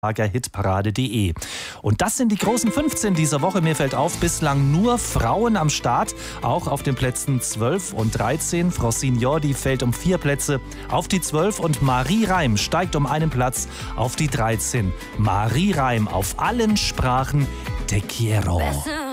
hitparade.de. Und das sind die großen 15 dieser Woche. Mir fällt auf, bislang nur Frauen am Start, auch auf den Plätzen 12 und 13. Francine Jordi fällt um 4 Plätze auf die 12 und Marie Reim steigt um einen Platz auf die 13. Marie Reim auf allen Sprachen Te quiero.